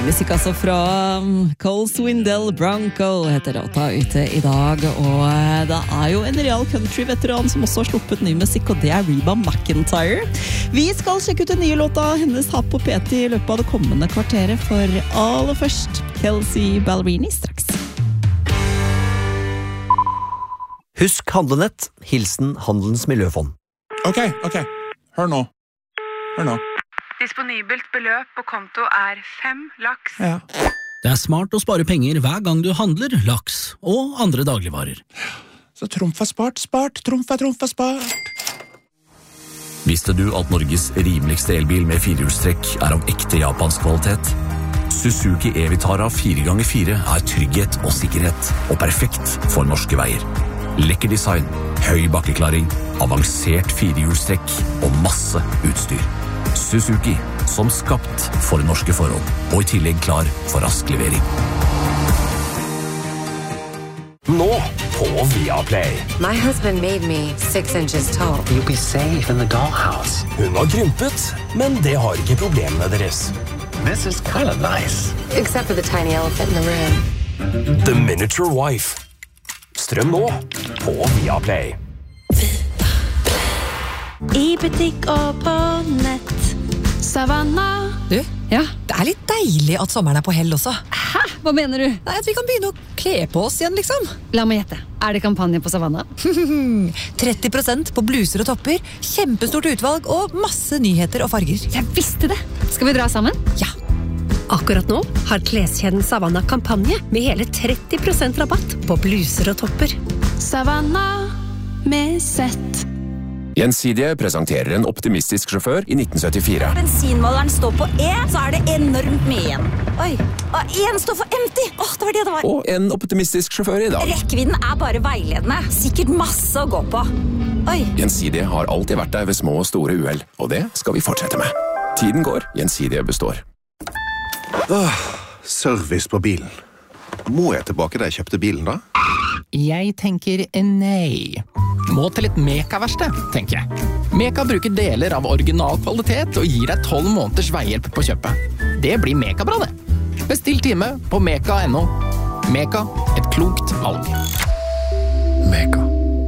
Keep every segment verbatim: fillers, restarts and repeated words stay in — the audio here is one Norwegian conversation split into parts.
musikk altså fra Cole Swindell, Bronco heter låta ute i dag, og det er jo en real country-veteran som også har sluppet ny musikk, og det er Reba McEntire. Vi skal sjekke ut den nye låta hennes har på P T i løpet av det kommende kvarteret, for aller først Kelsea Ballerini straks. Husk handlenett, hilsen Handelens Miljøfond. Ok, ok, hør nå. Hør nå. Disponibelt beløp på konto er fem laks. Ja. Det er smart å spare penger hver gang du handler laks og andre dagligvarer. Så trumf er spart, spart, trumf er trumf er spart. Visste du at Norges rimeligste elbil med firehjulstrekk er av ekte japansk kvalitet? Suzuki E-Vitara fire ganger fire er trygghet og sikkerhet, og perfekt for norske veier. Lekker design, høy bakkeklaring, avansert firehjulstrekk og masse utstyr. Suzuki, som skapt for norske forhold, og i tillegg klar for rask levering. Nå på Viaplay. My husband made me six inches tall. You'll be safe in the dollhouse. Hun har krympet, men det har ikke problemene deres. This is kind of nice. Except for the tiny elephant in the room. The Miniature Wife. Strøm nå på Viaplay. I butikk og på nett. Savanna. Du, Ja, det er litt deilig at sommeren er på hell også. hæ? Hva mener du? Nei, at vi kan begynne å kle på oss igjen, liksom. La meg gjette. Er det kampanje på Savanna? tretti prosent på bluser og topper, kjempestort utvalg og masse nyheter og farger. Jeg visste det! Skal vi dra sammen? Ja. Akkurat nå har kleskjeden Savanna kampanje med hele tretti prosent rabatt på bluser og topper. Savanna med sett. Gjensidige presenterer en optimistisk sjåfør i nitten syttifire. Bensinmåleren står på E, så er det enormt mye igjen. Oi, og en står for empty. Åh, det var det det var. Og en optimistisk sjåfør i dag. Rekkevidden er bare veiledende. Sikkert masse å gå på. Oi. Gjensidige har alltid vært der ved små og store uhell, og det skal vi fortsette med. Tiden går, Gjensidige består. Åh, service på bilen. Må jeg tilbake da jeg kjøpte bilen da? Jeg tenker nei. Må til et Meka-verksted, tenker jeg. Meka bruker deler av original kvalitet og gir deg tolv måneders veihjelp på kjøpet. Det blir Meka-bra, det. Bestill time på meka punktum no. Meka, et klokt valg. Meka.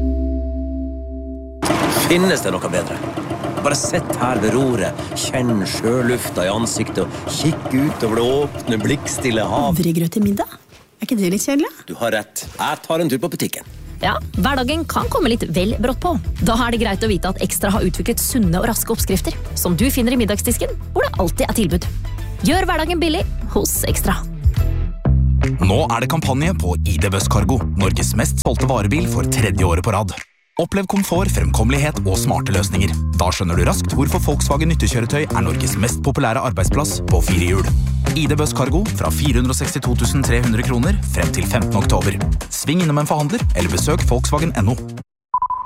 Finnes det noe bedre? Bare sett her ved roret, kjenn sjølufta i ansiktet og kikk ut over det åpne, blikkstille hav. Havregrøt til middag? Er ikke det litt kjedelig? Du har rett. Jeg tar en tur på butikken. Ja, hverdagen kan komme litt vel brått på. Da er det greit å vite at Ekstra har utviklet sunne og raske oppskrifter, som du finner i middagsdisken, hvor det alltid er tilbud. Gjør hverdagen billig hos Ekstra. Nå er det kampanje på I D Buss Cargo, Norges mest solgte varebil for tredje året på rad. Opplev komfort, fremkommelighet og smarte løsninger. Da skjønner du raskt hvorfor Volkswagen nyttekjøretøy er Norges mest populære arbeidsplass på fire hjul. I D Buss Cargo fra fire hundre og sekstito tusen tre hundre kroner frem til femtende oktober. Sving innom en forhandler eller besøk Volkswagen punktum no.